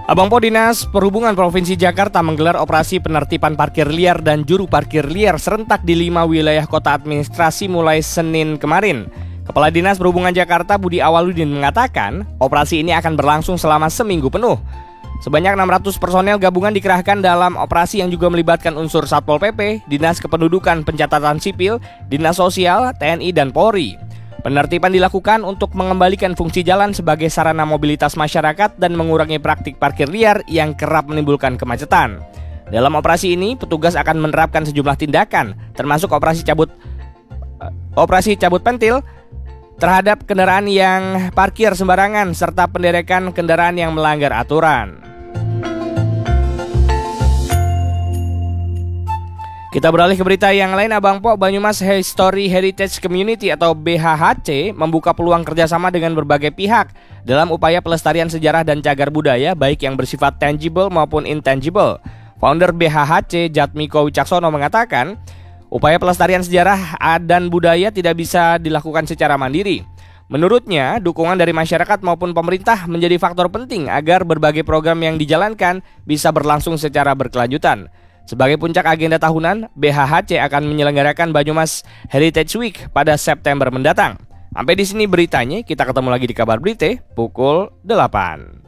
Abang Po, Dinas Perhubungan Provinsi Jakarta menggelar operasi penertiban parkir liar dan juru parkir liar serentak di 5 wilayah kota administrasi mulai Senin kemarin. Kepala Dinas Perhubungan Jakarta Budi Awaludin mengatakan, operasi ini akan berlangsung selama seminggu penuh. Sebanyak 600 personel gabungan dikerahkan dalam operasi yang juga melibatkan unsur Satpol PP, Dinas Kependudukan Pencatatan Sipil, Dinas Sosial, TNI, dan Polri. Penertiban dilakukan untuk mengembalikan fungsi jalan sebagai sarana mobilitas masyarakat dan mengurangi praktik parkir liar yang kerap menimbulkan kemacetan. Dalam operasi ini, petugas akan menerapkan sejumlah tindakan, termasuk operasi cabut pentil terhadap kendaraan yang parkir sembarangan serta penderekan kendaraan yang melanggar aturan. Kita beralih ke berita yang lain. Abang Po, Banyumas History Heritage Community atau BHHC membuka peluang kerjasama dengan berbagai pihak dalam upaya pelestarian sejarah dan cagar budaya baik yang bersifat tangible maupun intangible. Founder BHHC Jatmiko Wicaksono mengatakan, upaya pelestarian sejarah dan budaya tidak bisa dilakukan secara mandiri. Menurutnya, dukungan dari masyarakat maupun pemerintah menjadi faktor penting agar berbagai program yang dijalankan bisa berlangsung secara berkelanjutan. Sebagai puncak agenda tahunan, BHHC akan menyelenggarakan Banyumas Heritage Week pada September mendatang. Sampai di sini beritanya, kita ketemu lagi di Kabar Berita pukul 8.